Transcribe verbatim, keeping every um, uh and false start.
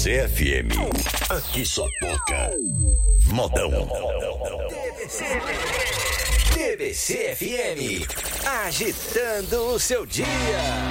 C F M. Aqui só toca modão. T B C F M, agitando o seu dia.